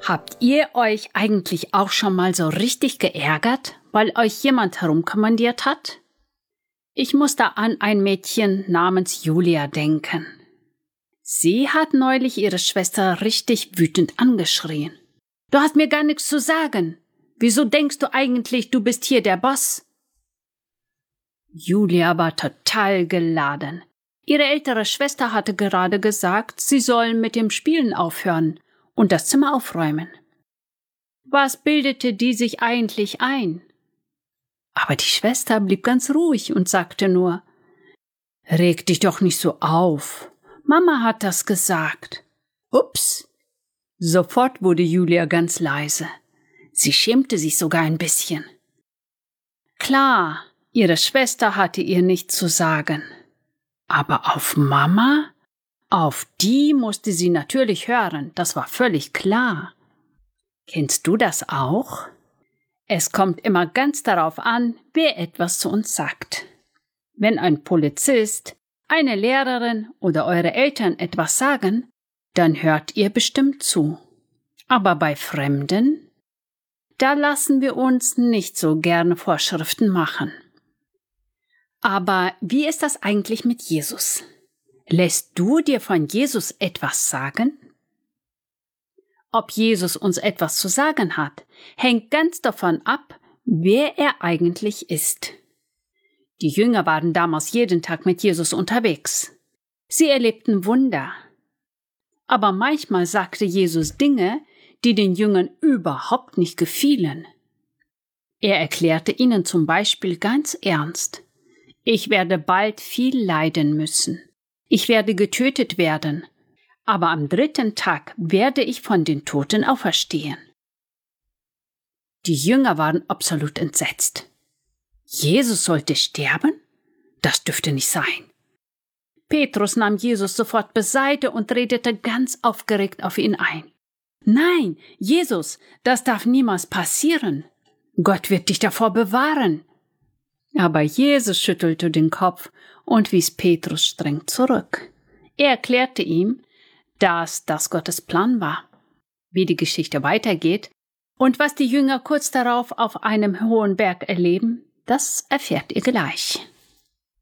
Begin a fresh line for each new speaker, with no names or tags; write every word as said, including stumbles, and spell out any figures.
Habt ihr euch eigentlich auch schon mal so richtig geärgert, weil euch jemand herumkommandiert hat? Ich muss da an ein Mädchen namens Julia denken. Sie hat neulich ihre Schwester richtig wütend angeschrien. Du hast mir gar nichts zu sagen. Wieso denkst du eigentlich, du bist hier der Boss? Julia war total geladen. Ihre ältere Schwester hatte gerade gesagt, sie sollen mit dem Spielen aufhören und das Zimmer aufräumen. Was bildete die sich eigentlich ein? Aber die Schwester blieb ganz ruhig und sagte nur, »Reg dich doch nicht so auf. Mama hat das gesagt.« Ups! Sofort wurde Julia ganz leise. Sie schämte sich sogar ein bisschen. Klar, ihre Schwester hatte ihr nichts zu sagen. Aber auf Mama? Auf die musste sie natürlich hören, das war völlig klar. Kennst du das auch? Es kommt immer ganz darauf an, wer etwas zu uns sagt. Wenn ein Polizist, eine Lehrerin oder eure Eltern etwas sagen, dann hört ihr bestimmt zu. Aber bei Fremden, da lassen wir uns nicht so gerne Vorschriften machen. Aber wie ist das eigentlich mit Jesus? Lässt du dir von Jesus etwas sagen? Ob Jesus uns etwas zu sagen hat, hängt ganz davon ab, wer er eigentlich ist. Die Jünger waren damals jeden Tag mit Jesus unterwegs. Sie erlebten Wunder. Aber manchmal sagte Jesus Dinge, die den Jüngern überhaupt nicht gefielen. Er erklärte ihnen zum Beispiel ganz ernst: Ich werde bald viel leiden müssen. Ich werde getötet werden. Aber am dritten Tag werde ich von den Toten auferstehen. Die Jünger waren absolut entsetzt. Jesus sollte sterben? Das dürfte nicht sein. Petrus nahm Jesus sofort beiseite und redete ganz aufgeregt auf ihn ein. Nein, Jesus, das darf niemals passieren. Gott wird dich davor bewahren. Aber Jesus schüttelte den Kopf und wies Petrus streng zurück. Er erklärte ihm, dass das Gottes Plan war. Wie die Geschichte weitergeht und was die Jünger kurz darauf auf einem hohen Berg erleben, das erfährt ihr gleich.